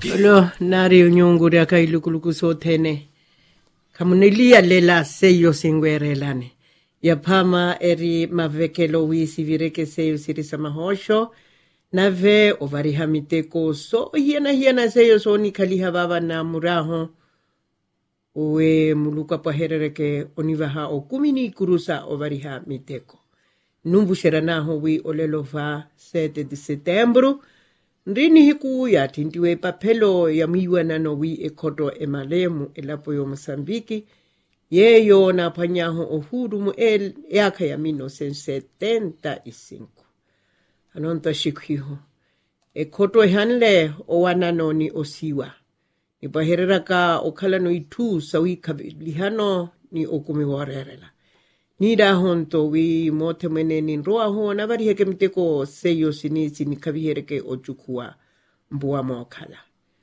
Okay. Lo nari unyunguri akailukuluku sotene. Kamunilia lela seyo singwerelane. Ya pama eri mavekelo wisi vireke seyo sirisa mahosho. Nave ovariha miteko so hiena seyo so ni kaliha baba na muraho. Uwe muluka paherereke onivaha o kumini kurusa ovariha miteko. Numbu sheranaho wi olelova 7 de setembro. Ndrini hiku ya tindiwe papelo ya miwana no wi ekoto emalemu elapo yo Mosambiki. Yeyo na panyaho ohurumu yaka ya 1975. Anonta shikhiho. Ekoto hanle o wanano ni osiwa. Ni paherera ka okala no itu sawi kabilihano ni okumi warerela. Nida honto wi mote mene ni roa ho na bari heke miteko seyo sinisi ni kabihereke ochukua mbua mokala.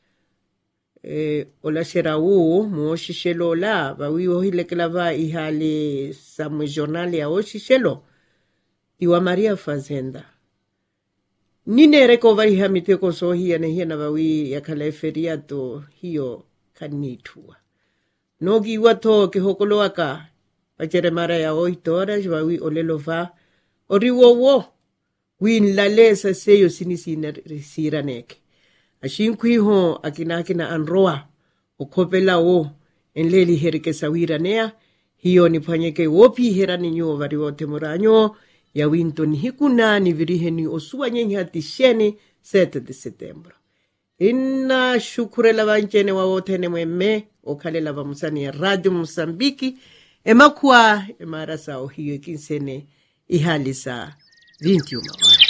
Ola sherau mo shishelo la ba wi ohilekela va ihale sa mo journal ya o shishelo Iwa Maria Fazenda. Nine reko vari ha miteko so hiya na ba wi ya kala feriato hiyo kanitua. Nogi wato ke hokoloaka Pachere mara ya 8 horas wawi olelova oriwowo win lalesa seyo sinisina siraneke ashinkwiho akina anroa okopela wo enleli herike sawiranea hiyo ni panyeke wopi herani nyo vari wote moranyo ya winto ni hikuna ni virihe ni osuwa nyenyati sheni 7 de setembro inna shukurela vanchene wa wote ne mweme okalela vamusani ya Radio Mosambiki Emakua emarasa o hiyo kinsene ihalisa 21 horas.